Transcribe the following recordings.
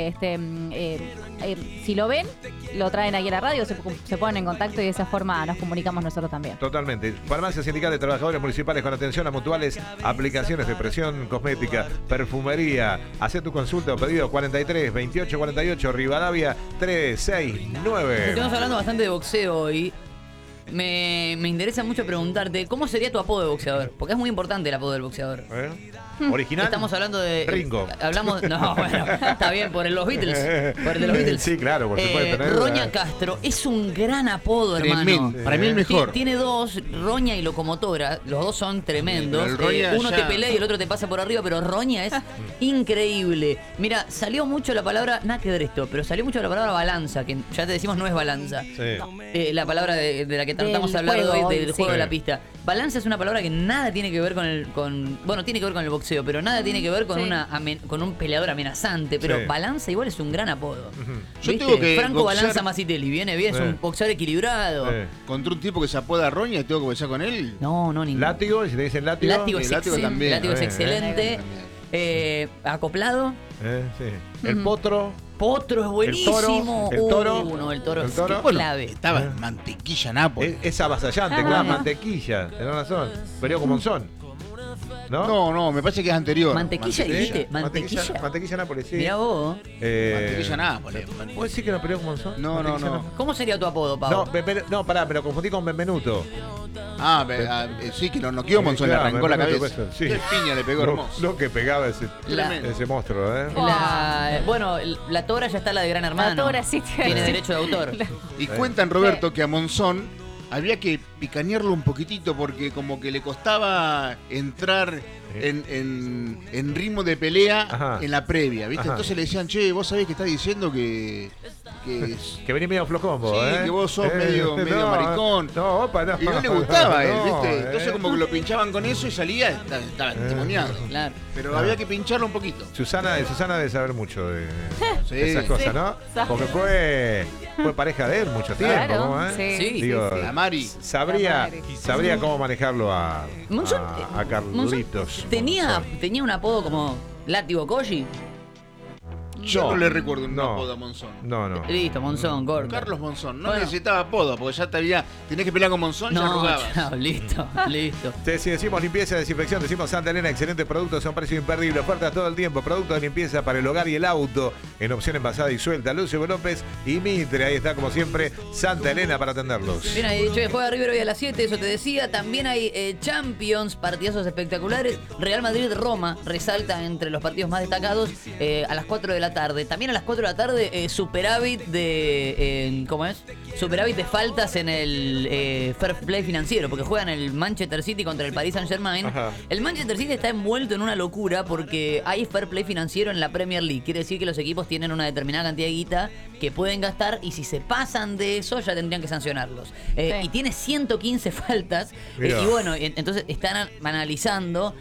Si lo ven, lo traen aquí a la radio, se ponen en contacto y de esa forma nos comunicamos nosotros también. Totalmente. Farmacia Sindical de Trabajadores Municipales con atención a mutuales, aplicaciones de presión cosmética, perfumería. Hacé tu consulta o pedido 43 28 48 Rivadavia 369. Estamos hablando bastante de boxeo hoy. Me interesa mucho preguntarte, ¿cómo sería tu apodo de boxeador? Porque es muy importante el apodo del boxeador. ¿Original? Estamos hablando de... Ringo. No, bueno, está bien, por los Beatles. Por el de los Beatles. Sí, claro, por supuesto. Roña Castro es un gran apodo, hermano. Para mí el mejor. Tiene dos, Roña y Locomotora. Los dos son tremendos. Uno te pelea y el otro te pasa por arriba, pero Roña es increíble. Mira, salió mucho la palabra, nada que ver esto, pero salió mucho la palabra balanza, que ya te decimos no es balanza. Sí. La palabra de la que tratamos de hablar hoy, del juego de la pista. Balanza es una palabra que nada tiene que ver bueno, tiene que ver con el boxeo, pero nada tiene que ver con con un peleador amenazante. Pero Balanza igual es un gran apodo. Yo tengo que Franco boxear... Balanza Masitelli viene bien, es un boxeador equilibrado. Contra un tipo que se apoda Roña y tengo que boxear con él. No, ninguno. Látigo, si te dicen látigo. Látigo es también. Látigo es excelente. Acoplado. Sí. El potro. Potro es buenísimo. El toro. El toro es clave. Estaba Mantequilla Nápoles. Es avasallante, claro, mantequilla. Tenés razón. Peleó con Monzón. ¿No? No, me parece que es anterior. ¿Mantequilla dijiste? Mantequilla Nápoles, sí. Mirá vos. Mantequilla Nápoles. ¿Puedo decir que no peleó con Monzón? No. ¿Cómo sería tu apodo, Pau? No, pará, me lo confundí con Benvenuto. Sí, que lo noqueó Monzón, le arrancó la cabeza. Sí. Qué piña le pegó hermoso. Lo que pegaba ese monstruo, Bueno, la Tora ya está la de Gran Hermano. La Tora sí tiene derecho de autor. Y cuentan, Roberto, que a Monzón había que picanearlo un poquitito porque como que le costaba entrar en ritmo de pelea en la previa, ¿viste? Entonces le decían, che, vos sabés que estás diciendo que venís medio flojón vos, que vos sos medio maricón. No, y no le gustaba a él, ¿viste? Entonces como que lo pinchaban con eso y salía, estaba testimoniado. Claro. Pero había que pincharlo un poquito. Susana debe saber mucho de esas cosas, ¿no? Porque fue pareja de él mucho tiempo, Claro, ¿no? Digo, La Mari. Sabría cómo manejarlo a Carlitos. Tenía un apodo como Látigo Koji. Yo no le recuerdo un apodo a Monzón. No. Listo, Monzón, corto. Carlos Monzón. No necesitaba apodo, porque ya tenés que pelear con Monzón, ya jugabas. Chao, listo. Si decimos limpieza y desinfección, decimos Santa Elena, excelentes productos, son precios imperdibles, ofertas todo el tiempo, productos de limpieza para el hogar y el auto, en opción envasada y suelta. Lucio López y Mitre, ahí está como siempre, Santa Elena para atenderlos. Bien, ahí dicho que juega River hoy a las 7, eso te decía. También hay Champions, partidazos espectaculares. Real Madrid-Roma resalta entre los partidos más destacados a las 4 de la tarde. También a las 4 de la tarde, superávit de... ¿cómo es? Superávit de faltas en el fair play financiero, porque juegan el Manchester City contra el Paris Saint-Germain. El Manchester City está envuelto en una locura porque hay fair play financiero en la Premier League. Quiere decir que los equipos tienen una determinada cantidad de guita que pueden gastar y si se pasan de eso ya tendrían que sancionarlos. Y tiene 115 faltas. Y bueno, entonces están analizando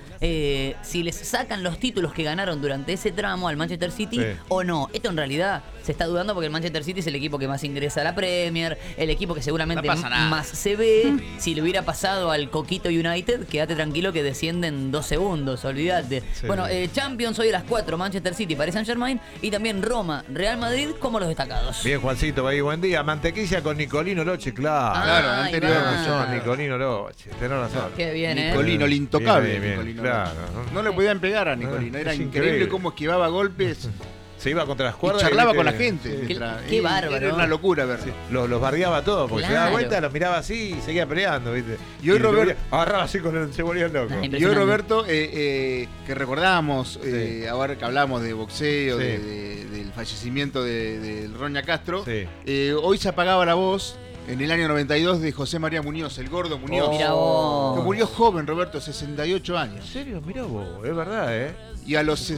si les sacan los títulos que ganaron durante ese tramo al Manchester City o no. Esto en realidad se está dudando porque el Manchester City es el equipo que más ingresa a la Premier, el equipo que seguramente más se ve. Si le hubiera pasado al Coquito United, quédate tranquilo que desciende en 2 segundos, olvídate. Bueno, Champions hoy a las 4, Manchester City, Paris Saint-Germain y también Roma, Real Madrid como los destacados. Bien, Juancito, ahí buen día. Mantequilla con Nicolino Loche, claro. Anterior. Nicolino Loche, tenés razón. Qué bien, Nicolino, el intocable. Bien, Nicolino claro. No le podían pegar a Nicolino, era increíble cómo esquivaba golpes. Se iba contra las cuerdas. Y charlaba con la gente. Qué bárbaro. Era una locura ver. Los bardeaba todos, porque se daba vuelta, los miraba así y seguía peleando, ¿viste? Y hoy Roberto agarraba así se volvía loco. Y hoy Roberto, que recordábamos, ahora que hablamos de boxeo, del fallecimiento de Roña Castro, hoy se apagaba la voz en el año 92 de José María Muñoz, el gordo Muñoz. Mirá vos. Que murió joven, Roberto, 68 años. ¿En serio? Mirá vos, es verdad, Y a los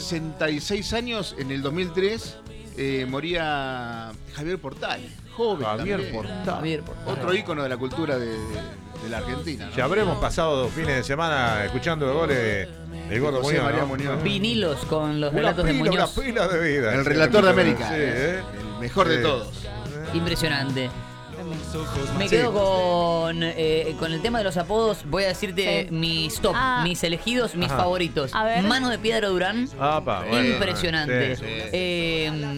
66 años, en el 2003, moría Javier Portal, joven. Javier Portal. Otro ícono de la cultura de la Argentina, ¿no? Ya habremos pasado 2 fines de semana escuchando los goles del gordo José María Muñoz. Muñoz. Vinilos con los relatos de Muñoz. Una pila de vida. El relator de América. El mejor de todos. Impresionante. Me quedo con el tema de los apodos. Voy a decirte mis top, mis elegidos, mis favoritos. A ver. Mano de Piedra Durán. Bueno, impresionante.